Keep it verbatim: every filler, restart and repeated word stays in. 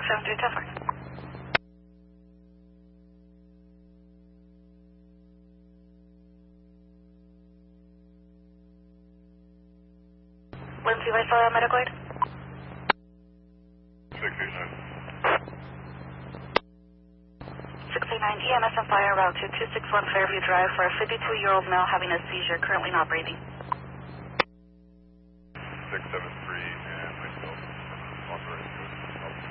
six seven three, ten four. Lindsay, I saw a medical aid. six eight nine. six eight nine, E M S and fire route to two six one Fairview Drive for a fifty-two-year-old male having a seizure, currently not breathing. six seven three and myself authorized.